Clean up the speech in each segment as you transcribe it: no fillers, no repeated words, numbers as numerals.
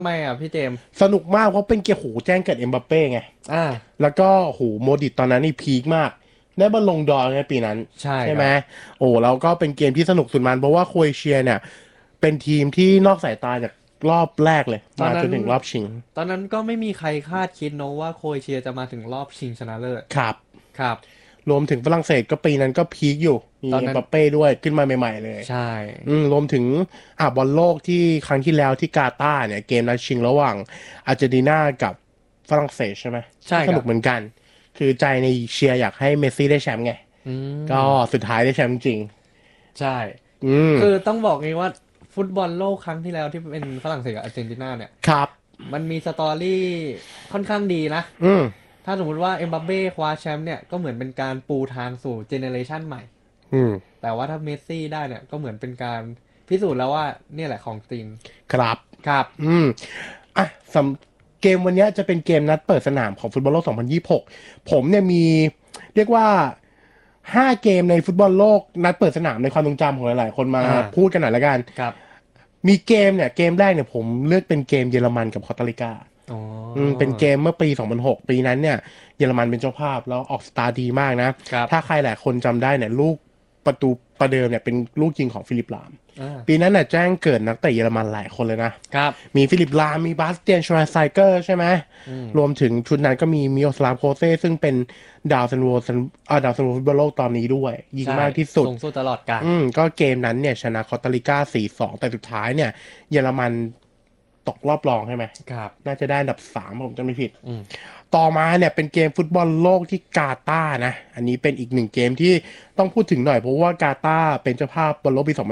ไม่อ่ะพี่เจมส์สนุกมากเพราะเป็นเกมโหแจ้งเกิดเอ็มบัปเป้ไงอ่าแล้วก็โหโมดริตตอนนั้นนี่พีคมากได้บอลลงดอร์ในปีนั้นใช่ใช่ไหมครับโอ้แล้วก็เป็นเกมที่สนุกสุดมันเพราะว่าโครเอเชียเนี่ยเป็นทีมที่นอกสายตาจากรอบแรกเลยตอนนั้นมาจนถึงรอบชิงตอนนั้นก็ไม่มีใครคาดคิดเนอะว่าโครเอเชียจะมาถึงรอบชิงชนะเลิศครับครับรวมถึงฝรั่งเศสก็ปีนั้นก็พีคอยู่มีตอนนั้นเอ็มบัปเป้ด้วยขึ้นมาใหม่ๆเลยใช่รวมถึงบอลโลกที่ครั้งที่แล้วที่กาตาร์เนี่ยเกมนัดชิงระหว่างอาร์เจนตินากับฝรั่งเศสใช่ไหมก็สใช่ครับนุกเหมือนกันคือใจในเชียร์อยากให้เมสซี่ได้แชมป์ไงอืก็มสุดท้ายได้แชมป์จริงใช่อืมคือต้องบอกงี้ว่าฟุตบอลโลกครั้งที่แล้วที่เป็นฝรั่งเศสกับอาร์เจนตินาเนี่ยครับมันมีสตอรี่ค่อนข้างดีนะอืมถ้าสมมุติว่าเอ็มบัปเป้คว้าแชมป์เนี่ยก็เหมือนเป็นการปูทางสู่เจเนเรชันใหม่อืมแต่ว่าถ้าเมสซี่ได้เนี่ยก็เหมือนเป็นการพิสูจน์แล้วว่าเนี่ยแหละของจริงครับครับอืมอ่ะเกมวันนี้จะเป็นเกมนัดเปิดสนามของฟุตบอลโลก2026ผมเนี่ยมีเรียกว่า5 เกมในฟุตบอลโลกนัดเปิดสนามในความทรงจำของหลายๆคนมาอ่าพูดกันหน่อยละกันครับมีเกมเนี่ยเกมแรกเนี่ยผมเลือกเป็นเกมเยอรมันกับคอสตาริกาอ๋อเป็นเกมเมื่อปี2006ปีนั้นเนี่ยเยอรมันเป็นเจ้าภาพแล้วออกสตาร์ดีมากนะครับถ้าใครหลายคนจำได้เนี่ยลูกประตูประเดิมเนี่ยเป็นลูกยิงของฟิลิปลามอ่าปีนั้นน่ะแจ้งเกิดนักเตะเยอรมันหลายคนเลยนะครับมีฟิลิปลามมีบาสเตียนชวาไซเกอร์ใช่ไหมอืมรวมถึงชุดนั้นก็มีมิโอสลาฟโคเซ่ซึ่งเป็นดาวซันโวฟุตบอลโลกตอนนี้ด้วยยิงใช่มากที่สุดสูงสุดตลอดกาลก็เกมนั้นเนี่ยชนะคอสตาริกา4-2แต่สุดท้ายเนี่ยเยอรมันตกรอบรองใช่ไหมครับน่าจะได้อันดับ3ผมจำไม่ผิดอืมต่อมาเนี่ยเป็นเกมฟุตบอลโลกที่กาตาร์นะอันนี้เป็นอีก1 เกมที่ต้องพูดถึงหน่อยเพราะว่ากาตาร์เป็นเจ้าภาพบอลโลกปี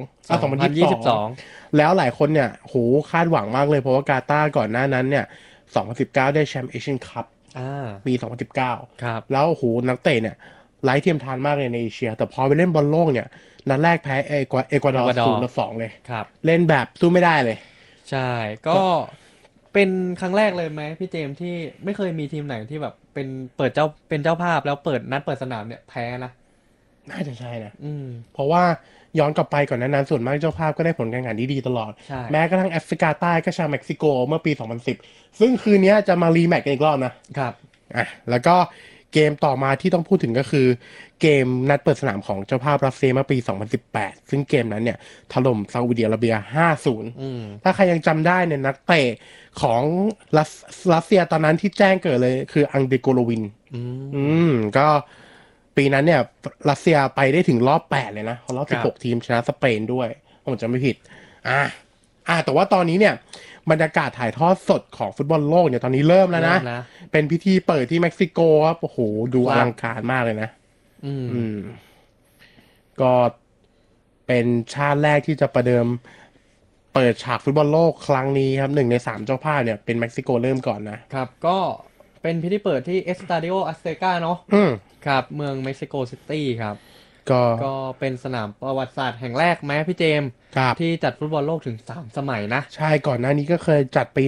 20022022 2022 แล้วหลายคนเนี่ยโหคาดหวังมากเลยเพราะว่ากาตาร์ก่อนหน้านั้นเนี่ย2019ได้แชมป์เอเชียนคัพอ่าปี2019 ครับแล้วโหนักเตะเนี่ยไร้เทียมทานมากเลยในเอเชียแต่พอไปเล่นบอลโลกเนี่ยนัดแรกแพ้เอกวาดอร์เอกวาดอร์ 0-2เลยครับเล่นแบบสู้ไม่ได้เลยใช่ก็ก็เป็นครั้งแรกเลยไหมพี่เจมส์ที่ไม่เคยมีทีมไหนที่แบบเป็นเจ้าภาพแล้วเปิดนัดเปิดสนามเนี่ยแพ้นะน่าจะใช่นะอืมเพราะว่าย้อนกลับไปก่อนหนานั้นส่วนมากเจ้าภาพก็ได้ผลการแข่งขันที่ดีตลอดใช่แม้กระทั่งแอฟริกาใต้ก็ชนะเม็กซิโกเมื่อปี2010ซึ่งคืนนี้จะมารีแมตช์กันอีกรอบนะครับแล้วก็เกมต่อมาที่ต้องพูดถึงก็คือเกมนัดเปิดสนามของเจ้าภาพรัสเซียเมื่อปี2018ซึ่งเกมนั้นเนี่ยถล่มซาอุดิอาระเบีย5-0 อืมถ้าใครยังจำได้เนี่ยนักเตะของรัสรัสเซียตอนนั้นที่แจ้งเกิดเลยคืออังเดโกโลวินอือืมก็ปีนั้นเนี่ยรัสเซียไปได้ถึงรอบ8เลยนะรอบครับ 16ทีมชนะสเปนด้วยผมจำไม่ผิดอ่าแต่ว่าตอนนี้เนี่ยบรรยากาศถ่ายทอดสดของฟุตบอลโลกเนี่ยตอนนี้เริ่มแล้วนะเริ่มนะเป็นพิธีเปิดที่เม็กซิโกครับโอ้โหดูอครับลังการมากเลยนะอืมอืมก็เป็นชาติแรกที่จะประเดิมเปิดฉากฟุตบอลโลกครั้งนี้ครับ1 ใน 3เจ้าภาพเนี่ยเป็นเม็กซิโกเริ่มก่อนนะครับก็เป็นพิธีเปิดที่เอสตาดิโออัสเตกาเนาะอืมครับเมืองเม็กซิโกซิตี้ครับก็ก็เป็นสนามประวัติศาสตร์แห่งแรกไหมพี่เจมส์ครับที่จัดฟุตบอลโลกถึง3 สมัยนะใช่ก่อนหน้านี้ก็เคยจัดปี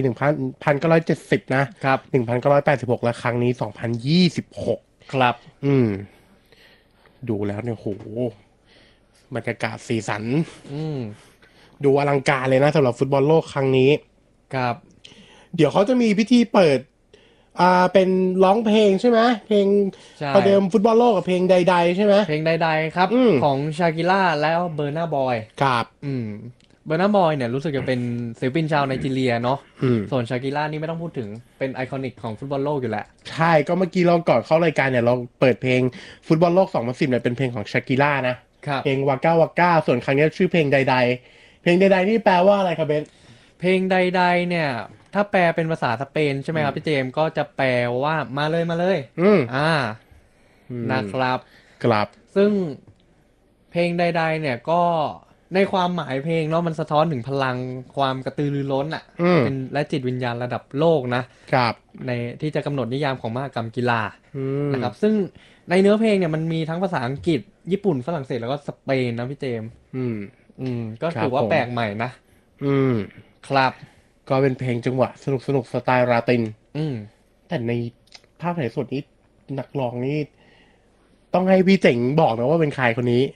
1970นะครับ 1986และครั้งนี้2026 ครับอืมดูแล้วเนี่ยโหบรรยากาศสีสันอืมดูอลังการเลยนะสำหรับฟุตบอลโลกครั้งนี้ครับเดี๋ยวเขาจะมีพิธีเปิดเป็นร้องเพลงใช่ไหมเพลงใช่ประเดิมฟุตบอลโลกกับเพลงใดๆใช่ไหมเพลงใดๆครับอืมของชากิล่าแล้วเบอร์นาบอยกับอืมเบอร์นาบอยเนี่ยรู้สึกจะเป็นศิลปินชาวไนจีเรียเนาะอืมส่วนชากิล่านี่ไม่ต้องพูดถึงเป็นไอคอนิกของฟุตบอลโลกอยู่แล้วใช่ก็เมื่อกี้เราก่อนเข้ารายการเนี่ยเราเปิดเพลงฟุตบอลโลก2010เนี่ยเป็นเพลงของชากิล่านะครับเพลงวาก้าวาก้าส่วนครั้งนี้ชื่อเพลงใดๆเพลงใดๆนี่แปลว่าอะไรครับเบนเพลงใดๆเนี่ยถ้าแปลเป็นภาษาสเปนใช่ไหมครับพี่เจมส์ก็จะแปลว่ามาเลยมาเลยอืมอ่าอืมนะครับกลับซึ่งเพลงใดๆเนี่ยก็ในความหมายเพลงเนาะมันสะท้อนถึงพลังความกระตือรือร้นอ่ะอืมเป็นและจิตวิญญาณระดับโลกนะกับในที่จะกำหนดนิยามของมหกรรมกีฬาอืมนะครับซึ่งในเนื้อเพลงเนี่ยมันมีทั้งภาษาอังกฤษญี่ปุ่นฝรั่งเศสแล้วก็สเปนนะพี่เจมส์อืมก็ถือครับผมว่าแปลกใหม่นะอืมครับก็เป็นเพลงจังหวะสนุกสนุกสไตล์ลาตินอืมแต่ในภาคไหนสดนี้นักร้องนี่ ต้องให้พี่เจ๋งบอกนะว่าเป็นใครคนนี้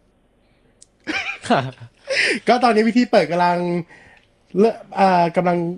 ก็ตอนนี้วิธีเปิดกำลังกำลัง